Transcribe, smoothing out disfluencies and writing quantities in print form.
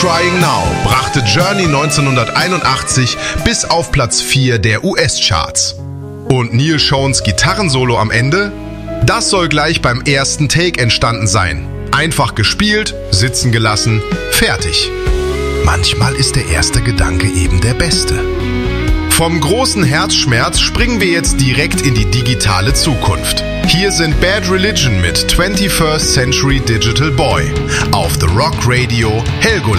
Crying Now brachte Journey 1981 bis auf Platz 4 der US-Charts. Und Neil Schons Gitarrensolo am Ende? Das soll gleich beim ersten Take entstanden sein. Einfach gespielt, sitzen gelassen, fertig. Manchmal ist der erste Gedanke eben der beste. Vom großen Herzschmerz springen wir jetzt direkt in die digitale Zukunft. Hier sind Bad Religion mit 21st Century Digital Boy auf The Rock Radio Helgoland.